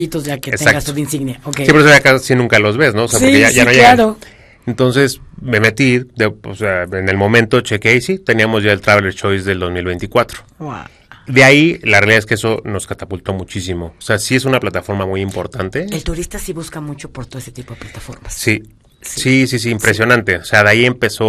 Ya que Exacto. tengas tu insignia. Okay. Sí, pero eso ya casi nunca los ves, ¿no? O sea, Sí, porque ya sí, no claro. llegan. Entonces me metí, o sea, en el momento chequé y sí, teníamos ya el Traveler Choice del 2024. Wow. De ahí, la realidad es que eso nos catapultó muchísimo. O sea, sí es una plataforma muy importante. El turista sí busca mucho por todo ese tipo de plataformas. Sí, impresionante. O sea, de ahí empezó